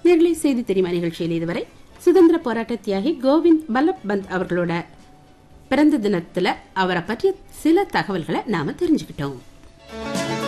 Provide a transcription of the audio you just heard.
நேர்களை செய்தி தெரியுமா நிகழ்ச்சியில் இதுவரை சுதந்திர போராட்ட தியாகி கோவிந்த் பல்லப் பந்த் அவர்களோட பிறந்த தினத்துல அவரை பற்றிய சில தகவல்களை நாம தெரிஞ்சுக்கிட்டோம்.